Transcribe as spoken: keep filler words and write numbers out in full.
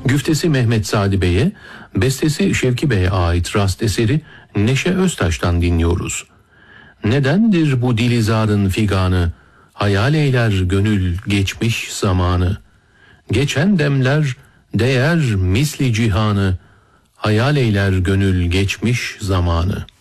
Güftesi Mehmet Sadi Bey'e, bestesi Şevki Bey'e ait rast eseri Neşe Öztaş'tan dinliyoruz. Nedendir bu dilizarın figanı, hayal eyler gönül geçmiş zamanı. Geçen demler değer misli cihanı, hayal eyler gönül geçmiş zamanı.